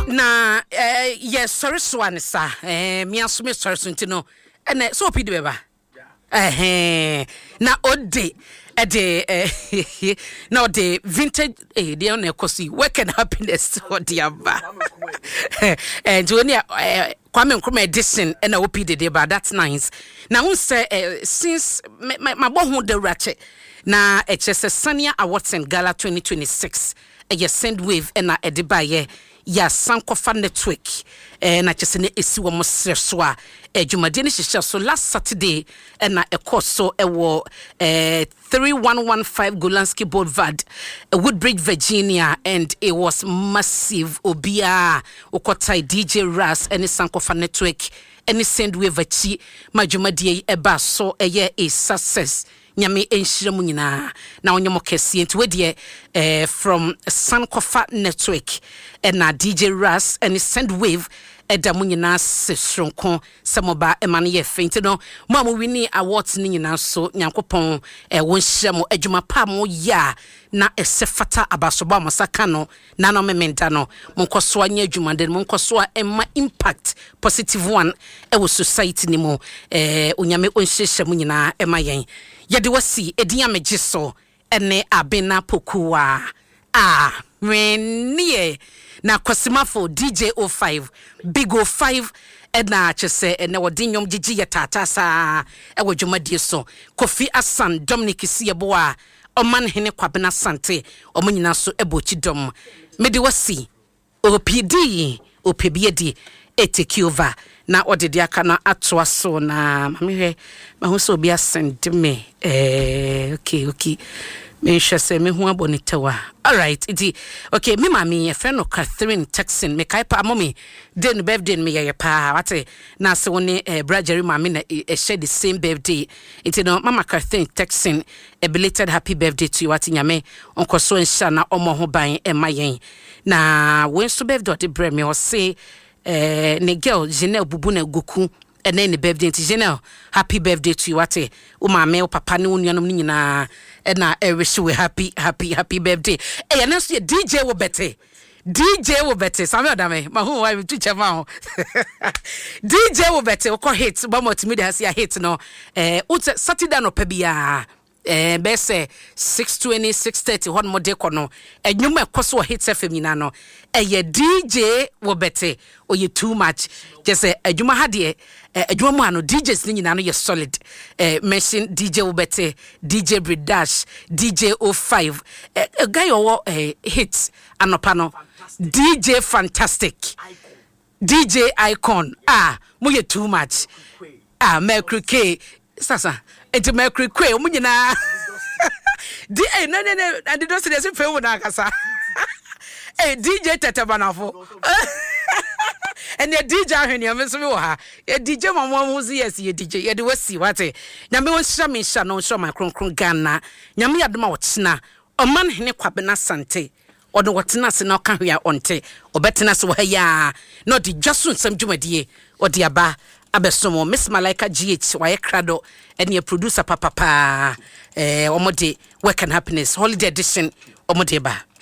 Na yes sorry so an sa me asome sorry so ntino ene so opi de beba na ode na ode vintage dey on ekosi work and happiness ode aba and when Kwame Nkrumah edition na opi de ba that's nice na won say since my bo hu de rache na HSS Sania Awards and Gala 2026 a send wave na edibaye ya Sankofa network na chesene esi wo mosreso a adwumade ne hihye so last Saturday na ekoso ewo 3115 Golansky Boulevard, Woodbridge, Virginia, and it was massive. Obia Okotai DJ Ras and Sankofa network and send wave achi majumadi eba so a success. Nyame enhira mu nyina na onyemo kese enti we from Sankofa network and na DJ Ras and send wave eda mu nyina sesronko samoba emane ye fenti no mo wini awards ni nyina so nyankopon won hira mo adwuma pa mo ya na esefata abasoba masaka no na no mementa no monkoso anya adwuma de monkoso emma impact positive one wo society ni mo onyame onhyehyɛ mu nyina ema yen yede wasi edinya megiso ene abena pokuwa menie na Kosimafo DJ 05 Big 05 na chese ene wodinyom gigi yatata sa ewo dwumadie so Kofi Asan Dominic Sieboa Oman Hene Kwabena Sante omanyina so ebochi dom mede wasi opbiedi take over na odede aka na atoa so na mamehwe mahuso obi asend me okay me hwese me hu abonitawa all right iti okay me mami friend of Catherine Texan me kai pa mommy den birthday me ye pa wate na se woni brajeri mami na share the same birthday iti no mama Catherine Texan a belated happy birthday to you wate nyame onkoso nsha na omo ho ban emayen na when so birthday de bre me o say ne girl Janelle Bubu na Goku and then the birthday to Janelle happy birthday to you wate o mama o papa ne onuanom ni nyina na wish we happy birthday and then DJ wo bete sami odame ma hu wa tu chema DJ wo bete o ko hit ba multimedia has ya hit no Saturday no pa bia bese 6:20 6:30 hon mo de kono enwuma ekoso hit FM nyina no eye DJ wo bete o ye too much just adwuma ha de adwuma mu ano DJs ni nyina no ye solid mention DJ wo bete DJ Bridash DJ 05 guy owo hits anopa no DJ Fantastic DJ Icon mo ye too much Mercury K sasa enti Mercury K mo nyina no and don't say this fe wo na kasa DJ Tetabanafo and the DJ ahwene am so me wo ha DJ mamo mo zi yes ye DJ ye de wasi wate nyame won hira me hira no hira my kronkron Ghana nyame yadoma wo tena Oman Hene Kwabena Sante odo wotena se na ka hwea onte obetena se wo ha ya no di dwaso nsam dwumadie odi aba abesomo Miss Malaika GH waye krado ene producer papa omode work and happiness holiday edition omode ba